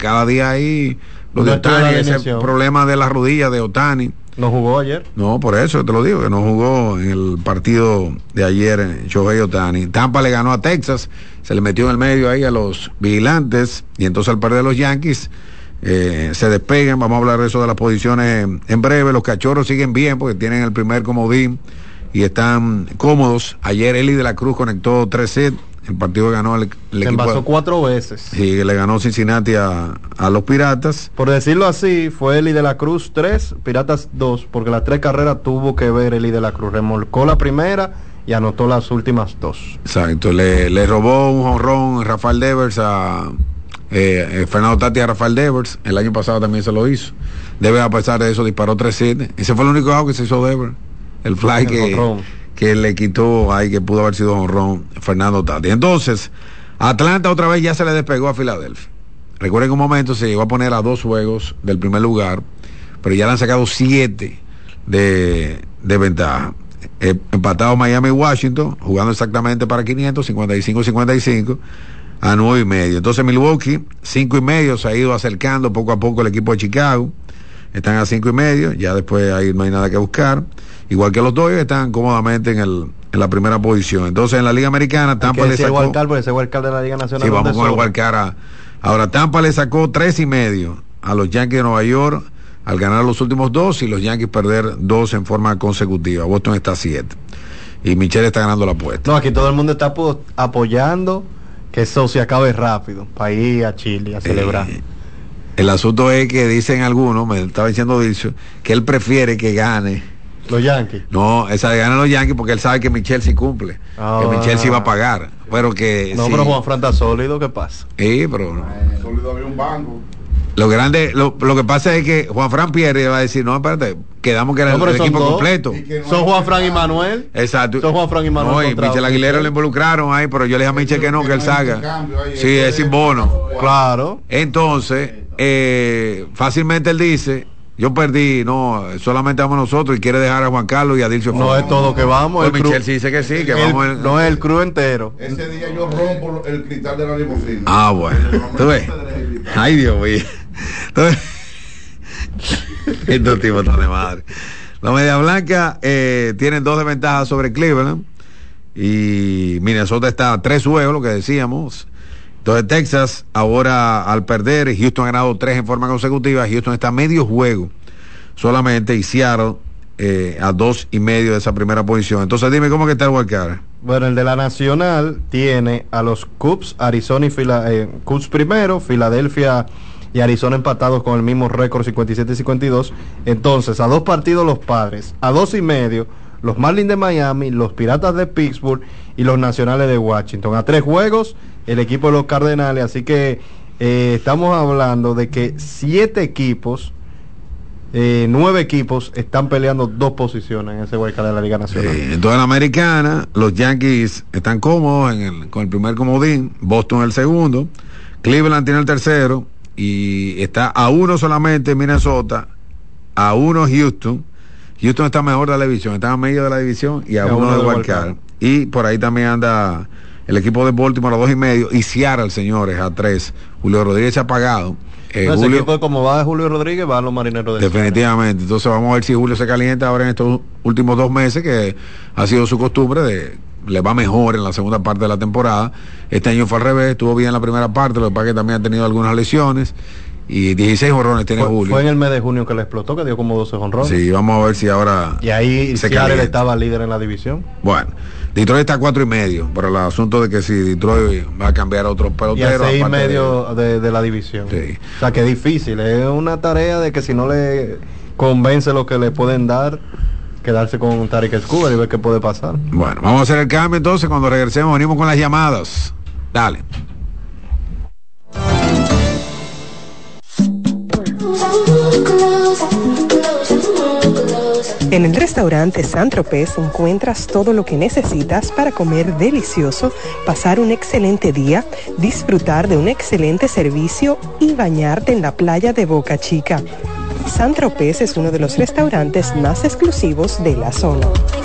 cada día ahí lo de Ohtani, ese problema de la rodilla de Ohtani. ¿No jugó ayer? No, por eso te lo digo, que no jugó en el partido de ayer Shohei Ohtani. Tampa le ganó a Texas, se le metió en el medio ahí a los vigilantes, y entonces al perder los Yankees se despegan. Vamos a hablar de eso de las posiciones en breve. Los Cachorros siguen bien porque tienen el primer comodín y están cómodos. Ayer Eli de la Cruz conectó 3 sets. El partido ganó el equipo. Se envasó 4 veces. Sí, le ganó Cincinnati a los Piratas. Por decirlo así, fue Eli de la Cruz 3, Piratas 2, porque las 3 carreras tuvo que ver Eli de la Cruz. Remolcó la primera y anotó las últimas 2. Exacto, le robó un jonrón Rafael Devers a Fernando Tatis a Rafael Devers. El año pasado también se lo hizo. Devers, a pesar de eso, disparó 3 hits. Ese fue el único out que se hizo Devers. El fly que le quitó ahí, que pudo haber sido jonrón Fernando Tatis. Entonces, Atlanta otra vez ya se le despegó a Filadelfia. Recuerden que un momento se llegó a poner a 2 juegos del primer lugar, pero ya le han sacado 7 de ventaja. Empatado Miami y Washington, jugando exactamente para 500, 55-55 a 9.5. Entonces Milwaukee 5.5, se ha ido acercando poco a poco el equipo de Chicago. Están a 5.5, ya después ahí no hay nada que buscar. Igual que los Dodgers, están cómodamente en la primera posición. Entonces en la Liga Americana Tampa le sacó... ese wildcard de la Liga Nacional. Sí, vamos con el wildcard. Ahora Tampa le sacó 3.5 a los Yankees de Nueva York al ganar los últimos 2 y los Yankees perder 2 en forma consecutiva. Boston está a 7 y Michelle está ganando la apuesta. No, aquí todo el mundo está apoyando que eso se acabe rápido para ir a Chile a celebrar. El asunto es que dicen algunos, me estaba diciendo Dilcio, que él prefiere que gane los Yankees. No, esa de ganan los Yankees porque él sabe que Michelle sí cumple, que Michelle sí va a pagar, pero que no, sí. Pero Juan Fran está sólido, ¿qué pasa? Sí, pero sólido había un banco. Lo que pasa es que Juan Fran pierde y va a decir, no, espérate, quedamos que era el equipo completo. Son Juan Fran y Manuel. Exacto. Son Juan Fran y Manuel. No, y Michel Aguilera lo involucraron ahí, pero yo le dije a Michel que no, que él salga. Sí, es sin bono. Claro. Entonces, fácilmente él dice, yo perdí, no, solamente vamos nosotros, y quiere dejar a Juan Carlos y a Dilcio. No es todo que vamos. Pues Michel sí dice que sí, que vamos. No es el crew entero. Ese día yo rompo el cristal de la limusina. Ah, bueno. ¿Tú ves? Ay, Dios mío. Entonces, estos tipos están de madre. Los Media Blanca tienen 2 de ventaja sobre Cleveland y Minnesota está a 3 juegos, lo que decíamos. Entonces Texas ahora al perder, Houston ha ganado 3 en forma consecutiva. Houston está a medio juego solamente y Seattle a 2.5 de esa primera posición. Entonces dime cómo que está el wildcard. Bueno, el de la Nacional tiene a los Cubs, Arizona y Cubs primero, Filadelfia y Arizona empatados con el mismo récord 57-52. Entonces, a 2 partidos los Padres, a 2.5 los Marlins de Miami, los Piratas de Pittsburgh y los Nacionales de Washington. A 3 juegos el equipo de los Cardenales, así que estamos hablando de que 7 equipos, 9 equipos están peleando 2 posiciones en ese wildcard de la Liga Nacional. Entonces en la Americana, los Yankees están cómodos con el primer comodín, Boston el segundo, Cleveland tiene el tercero y está a 1 solamente Minnesota, a 1 Houston. Houston está mejor de la división, está a medio de la división y a 1 de wildcard. Y por ahí también anda el equipo de Baltimore a 2.5 y Seattle, señores, a 3. Julio Rodríguez se ha pagado. Ese equipo, como va de Julio Rodríguez, van los Marineros de definitivamente. Entonces vamos a ver si Julio se calienta ahora en estos últimos 2 meses, que ha sido su costumbre, le va mejor en la segunda parte de la temporada. Este año fue al revés, estuvo bien en la primera parte, lo que pasa es que también ha tenido algunas lesiones. Y 16 jonrones tiene Julio. Fue en el mes de junio que le explotó, que dio como 12 jonrones. Sí, vamos a ver si ahora. Y ahí Seattle estaba líder en la división. Bueno, Detroit está a 4.5, pero el asunto de que si Detroit va a cambiar a otro pelotero. Y a 6.5 de la división. Sí. O sea que es difícil, es una tarea de que si no le convence lo que le pueden dar, quedarse con Tarik Escobar y ver qué puede pasar. Bueno, vamos a hacer el cambio entonces. Cuando regresemos venimos con las llamadas. Dale. En el restaurante Saint-Tropez encuentras todo lo que necesitas para comer delicioso, pasar un excelente día, disfrutar de un excelente servicio y bañarte en la playa de Boca Chica. Saint-Tropez es uno de los restaurantes más exclusivos de la zona.